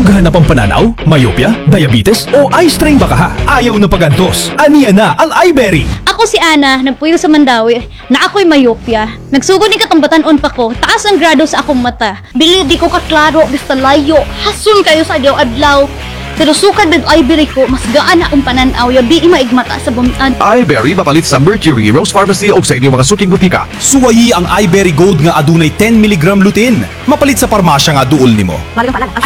Dughan na pang pananaw, myopia, diabetes o eye strain ba ka ha? Ayaw na pagantos. Aniya na ang iBerry. Ako si Ana, nagpuyo sa Mandawi, na ako'y myopia. Nagsugod ni katambatan-on pa ko, taas ang grado sa akong mata. Bili di ko kaklaro, basta layo, hasun kayo sa adlaw-adlaw. Pero sukad ng iBerry ko, mas gaan na akong pananaw, yabi maigmata sa bumitan. iBerry mapalit sa Mercury, Rose Pharmacy o sa inyong mga suking butika. Suwayi ang iBerry Gold nga adunay 10 mg lutein. Mapalit sa parmasya nga duol nimo.